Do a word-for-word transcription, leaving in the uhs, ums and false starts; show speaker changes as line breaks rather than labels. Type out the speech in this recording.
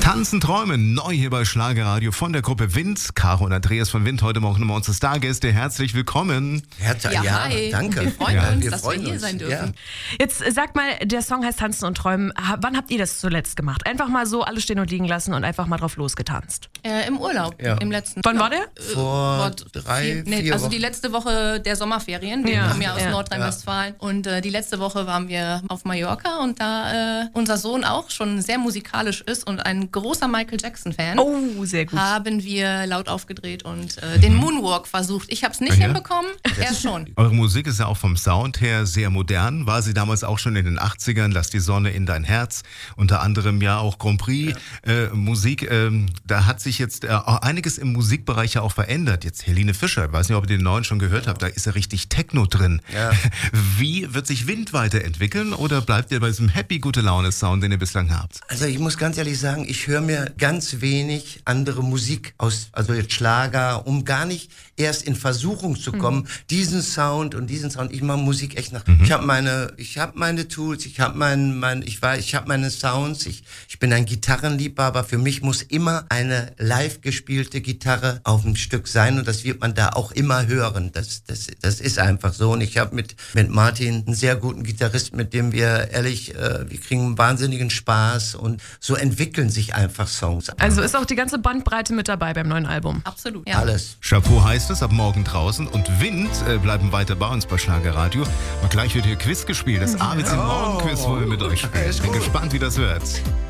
Tanzen, Träumen, neu hier bei Schlagerradio von der Gruppe Wind. Caro und Andreas von Wind, heute Morgen nochmal unsere Stargäste. Herzlich willkommen.
Herzlich, ja, ja, hi. Danke.
Wir freuen
ja,
uns,
wir
dass
freuen
wir hier
uns.
sein dürfen.
Ja.
Jetzt sag mal, der Song heißt Tanzen und Träumen. Ha- Wann habt ihr das zuletzt gemacht? Einfach mal so alles stehen und liegen lassen und einfach mal drauf losgetanzt.
Äh, Im Urlaub,
Ja.
im letzten.
Wann war der?
Äh,
Vor
Gott,
drei,
vier, nee,
vier
Also
Wochen.
die letzte Woche der Sommerferien. Wir
Ja,
kommen ja aus
ja.
Nordrhein-Westfalen. Und äh, die letzte Woche waren wir auf Mallorca. Und da äh, unser Sohn auch schon sehr musikalisch ist und ein großer Michael Jackson-Fan,
Oh, sehr gut.
haben wir laut aufgedreht und äh, den Moonwalk versucht. Ich habe es nicht
Ja.
hinbekommen, er schon.
Eure Musik ist ja auch vom Sound her sehr modern. War sie damals auch schon in den achtzigern? Lass die Sonne in dein Herz. Unter anderem ja auch Grand Prix äh, Musik. Ähm, da hat sich jetzt äh, auch einiges im Musikbereich ja auch verändert. Jetzt Helene Fischer, ich weiß nicht, ob ihr den neuen schon gehört habt, da ist ja richtig Techno drin.
Ja.
Wie wird sich Wind weiterentwickeln oder bleibt ihr bei diesem Happy Gute Laune Sound, den ihr bislang habt?
Also ich muss ganz ehrlich sagen, ich höre mir ganz wenig andere Musik aus, also jetzt Schlager, um gar nicht erst in Versuchung zu kommen, mhm. diesen Sound und diesen Sound. Ich mache Musik echt nach. Mhm. Ich habe meine, ich habe meine Tools, ich habe mein, mein, ich weiß, ich habe meine Sounds. Ich, ich bin ein Gitarrenliebhaber. Für mich muss immer eine live gespielte Gitarre auf dem Stück sein und das wird man da auch immer hören. Das, das, das ist einfach so. Und ich habe mit mit Martin einen sehr guten Gitarrist, mit dem wir ehrlich, äh, wir kriegen einen wahnsinnigen Spaß und so entwickeln sich einfach Songs.
Also ist auch die ganze Bandbreite mit dabei beim neuen Album.
Absolut. Ja.
Alles.
Chapeau heißt es, ab morgen draußen und Wind äh, bleiben weiter bei uns bei Schlagerradio. Und gleich wird hier Quiz gespielt, das A B C Morgenquiz, wo wir mit euch spielen. Ich bin gespannt, wie das wird.